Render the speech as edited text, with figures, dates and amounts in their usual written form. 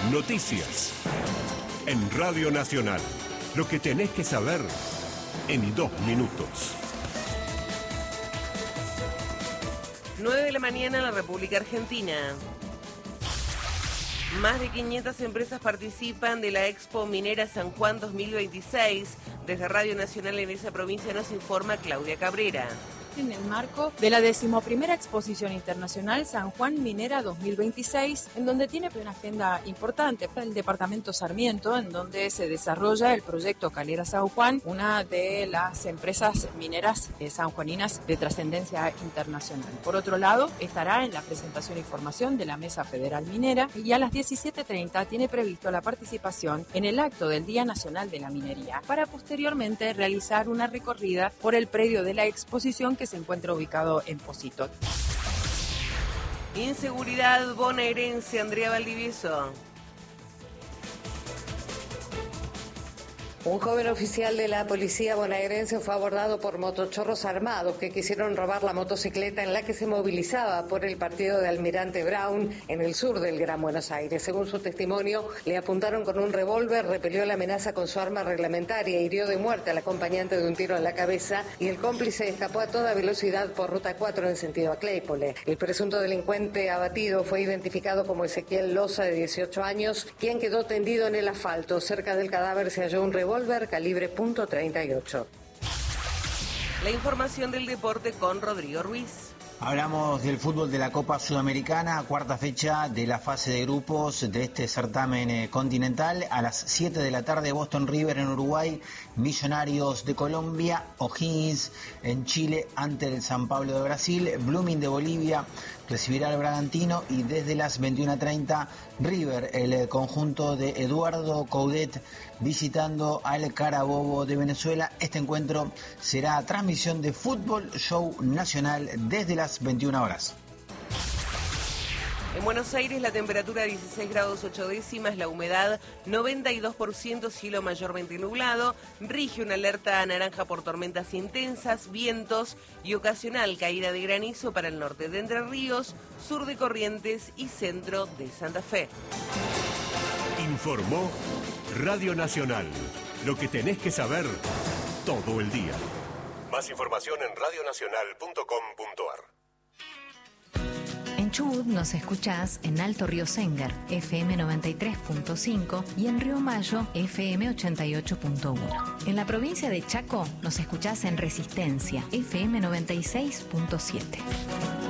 Noticias. En Radio Nacional. Lo que tenés que saber en 2 minutos. 9 de la mañana en la República Argentina. Más de 500 empresas participan de la Expo Minera San Juan 2026. Desde Radio Nacional en esa provincia nos informa Claudia Cabrera. En el marco de la 11ª Exposición Internacional San Juan Minera 2026, en donde tiene una agenda importante para el departamento Sarmiento, en donde se desarrolla el proyecto Calera San Juan, una de las empresas mineras sanjuaninas de trascendencia internacional. Por otro lado, estará en la presentación e información de la Mesa Federal Minera y a las 17:30 tiene previsto la participación en el acto del Día Nacional de la Minería, para posteriormente realizar una recorrida por el predio de la exposición que se encuentra ubicado en Posito. Inseguridad bonaerense, Andrea Valdivieso. Un joven oficial de la policía bonaerense fue abordado por motochorros armados que quisieron robar la motocicleta en la que se movilizaba por el partido de Almirante Brown en el sur del Gran Buenos Aires. Según su testimonio, le apuntaron con un revólver, repelió la amenaza con su arma reglamentaria, hirió de muerte al acompañante de un tiro en la cabeza y el cómplice escapó a toda velocidad por Ruta 4 en sentido a Claypole. El presunto delincuente abatido fue identificado como Ezequiel Loza, de 18 años, quien quedó tendido en el asfalto. Cerca del cadáver se halló un revólver calibre .38. La información del deporte con Rodrigo Ruiz. Hablamos del fútbol de la Copa Sudamericana, cuarta fecha de la fase de grupos de este certamen continental. A las 7 de la tarde, Boston River en Uruguay, Millonarios de Colombia, O'Higgins en Chile ante el San Pablo de Brasil, Blooming de Bolivia recibirá al Bragantino y desde las 21:30 River, el conjunto de Eduardo Coudet, visitando al Carabobo de Venezuela. Este encuentro será transmisión de Fútbol Show Nacional desde las 21 horas. En Buenos Aires la temperatura 16 grados 8 décimas, la humedad 92%, cielo mayormente nublado, rige una alerta naranja por tormentas intensas, vientos y ocasional caída de granizo para el norte de Entre Ríos, sur de Corrientes y centro de Santa Fe. Informó Radio Nacional. Lo que tenés que saber todo el día. Más información en radionacional.com.ar. En Chubut nos escuchás en Alto Río Sengar, FM 93.5 y en Río Mayo, FM 88.1. En la provincia de Chaco nos escuchás en Resistencia, FM 96.7.